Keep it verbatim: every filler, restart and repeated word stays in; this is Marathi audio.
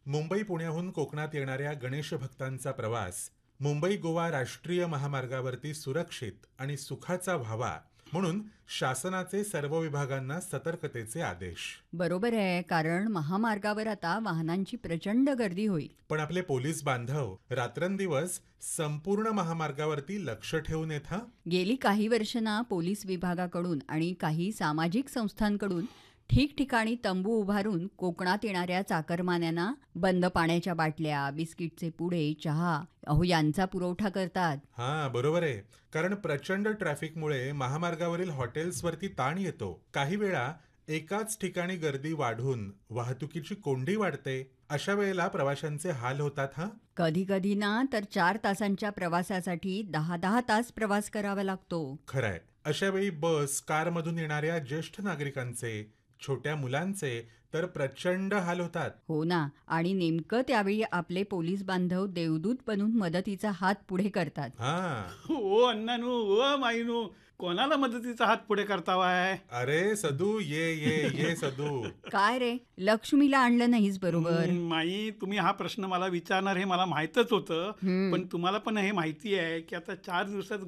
मुंबई पुण्याहून कोकणात येणाऱ्या गणेश भक्तांचा प्रवास मुंबई गोवा राष्ट्रीय महामार्गावरती सुरक्षित आणि सुखाचा व्हावा म्हणून शासनाचे सर्व विभागांना सतर्कतेचे आदेश. बरोबर आहे, कारण महामार्गावर आता वाहनांची प्रचंड गर्दी होईल. पण आपले पोलीस बांधव रात्रंदिवस संपूर्ण महामार्गावरती लक्ष ठेवून येत हा. गेली काही वर्ष ना पोलीस विभागाकडून आणि काही सामाजिक संस्थांकडून ठिकठिकाणी तंबू उभारून कोकणात येणाऱ्या चाकरमान्यांना बंद पाण्याच्या बाटल्या, बिस्किटचे पुडे, चहा अहो यांचा पुरवठा करतात. हा बरोबर आहे, कारण प्रचंड ट्रॅफिकमुळे महामार्गावरील हॉटेल्सवरती ताण येतो. काही वेळा एकाच ठिकाणी गर्दी वाढून वाहतुकीची कोंडी वाढते. अशा वेळेला प्रवाशांचे हाल होतात. हा कधी कधी ना तर चार तासांच्या प्रवासासाठी दहा दहा तास प्रवास करावा लागतो. खरंय. अशा वेळी बस, कारमधून येणाऱ्या ज्येष्ठ नागरिकांचे, छोट्या मुलांचे तर प्रचंड हाल होतात. हो ना, आणि नेमकं त्यावेळी आपले पोलीस बांधव देवदूत बनून मदतीचा हात पुढे करतात. हा ओ अण्णानू, ओ माईनू, कोणाला मदतीचा हात पुढे करतावाय? अरे सदू, ये ये ये सदू. काय रे, लक्ष्मीला आणलं नाहीस बरोबर? हं, माई, तुम्ही हा प्रश्न मला विचारणार हे मला माहीतच होतं. हं. पण तुम्हाला पण हे माहिती आहे की आता चार दिवसात